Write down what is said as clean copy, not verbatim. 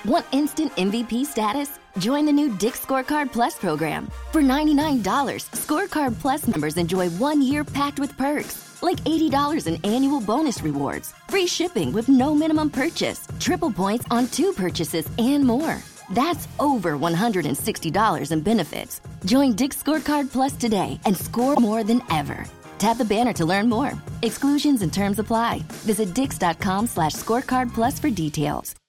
Want instant MVP status? Join the new Dick's Scorecard Plus program. For $99, Scorecard Plus members enjoy 1 year packed with perks, like $80 in annual bonus rewards, free shipping with no minimum purchase, triple points on 2 purchases, and more. That's over $160 in benefits. Join Dick's Scorecard Plus today and score more than ever. Tap the banner to learn more. Exclusions and terms apply. Visit dix.com/scorecard plus for details.